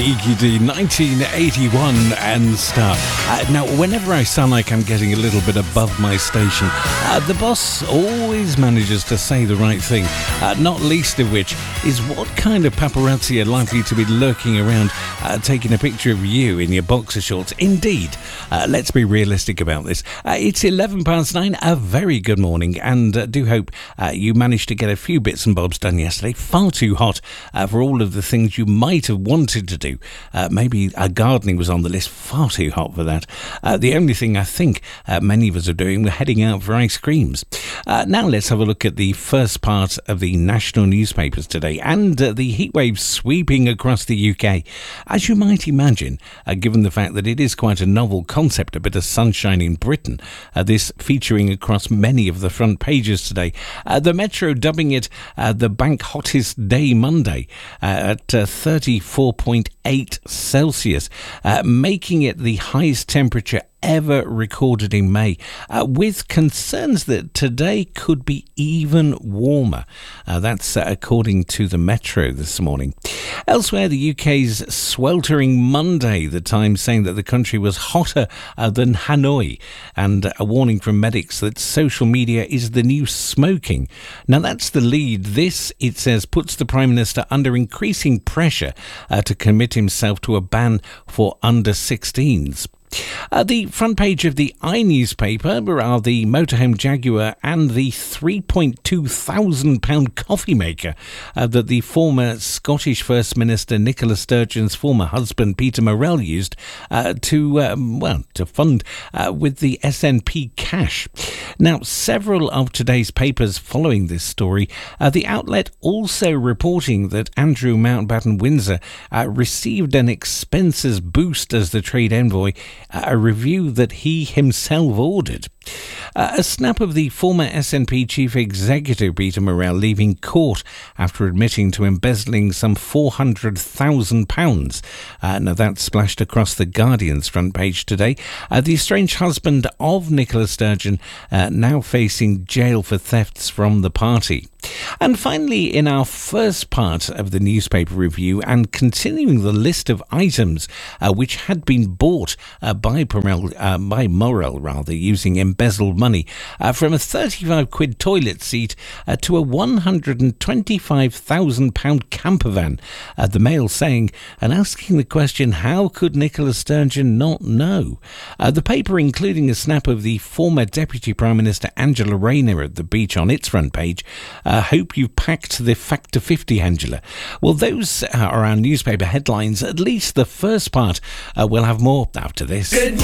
Kiki D, 1981 and Star. Now, whenever I sound like I'm getting a little bit above my station, the boss always manages to say the right thing, not least of which is what kind of paparazzi are likely to be lurking around taking a picture of you in your boxer shorts. Indeed, let's be realistic about this. It's 9:11, a very good morning, and do hope you managed to get a few bits and bobs done yesterday. Far too hot for all of the things you might have wanted to do. Maybe gardening was on the list, far too hot for that. The only thing I think many of us are doing, we're heading out for ice creams. Now let's have a look at the first part of the national newspapers today, and the heatwave sweeping across the UK. As you might imagine, given the fact that it is quite a novel concept, a bit of sunshine in Britain, this featuring across many of the front pages today. The Metro dubbing it the bank hottest day Monday at 34.8 Celsius, making it the highest temperature ever recorded in May, with concerns that today could be even warmer. That's according to the Metro this morning. Elsewhere, the UK's sweltering Monday, the Times saying that the country was hotter than Hanoi, and a warning from medics that social media is the new smoking. Now that's the lead. This, it says, puts the Prime Minister under increasing pressure to commit himself to a ban for under 16s. The front page of the newspaper are the motorhome Jaguar and the £3,200 coffee maker that the former Scottish First Minister Nicola Sturgeon's former husband Peter Murrell used to fund with the SNP cash. Now, several of today's papers following this story, the outlet also reporting that Andrew Mountbatten Windsor received an expenses boost as the trade envoy, a review that he himself ordered. A snap of the former SNP chief executive Peter Murrell leaving court after admitting to embezzling some £400,000. Now that splashed across the Guardian's front page today. The estranged husband of Nicola Sturgeon now facing jail for thefts from the party. And finally, in our first part of the newspaper review, and continuing the list of items which had been bought by Murrell, using embezzled money, from a £35 toilet seat to a £125,000 camper van. The Mail saying and asking the question, how could Nicola Sturgeon not know? The paper including a snap of the former Deputy Prime Minister Angela Rayner at the beach on its front page. Hope you've packed the Factor 50, Angela. Well, those are our newspaper headlines. At least the first part. We'll have more after this.